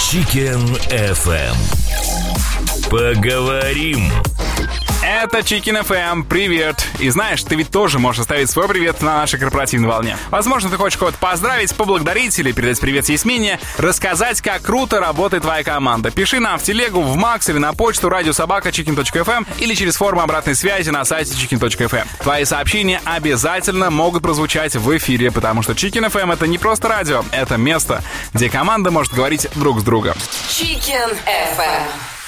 Chicken FM. Поговорим. Это Chicken FM, привет. И знаешь, ты ведь тоже можешь оставить свой привет на нашей корпоративной волне. Возможно, ты хочешь кого-то поздравить, поблагодарить или передать привет Ясмине, рассказать, как круто работает твоя команда. Пиши нам в телегу, в Макс или на почту radiosobaka.chicken.fm или через форму обратной связи на сайте chicken.fm. Твои сообщения обязательно могут прозвучать в эфире, потому что Chicken FM — это не просто радио, это место, где команда может говорить друг с другом. Chicken FM.